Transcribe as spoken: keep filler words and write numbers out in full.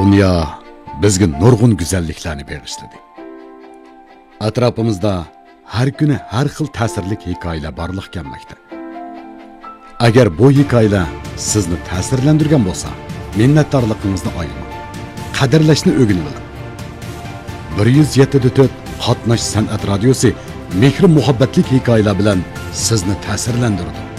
Dünya bizga nurg'un go'zalliklarni bag'ishladi. Atrofimizda har kuni har xil ta'sirli hikoyalar borliq kelmoqda. Agar bu hikoyalar sizni ta'sirlantirgan bo'lsa, minnatdorligingizni ayamang. Qadrlashni o'rganib oling. bir yuz yetti nuqta to'rt Qatnash san'at radiosi mehr muhabbatlik hikoyalar bilan sizni ta'sirlantirdi.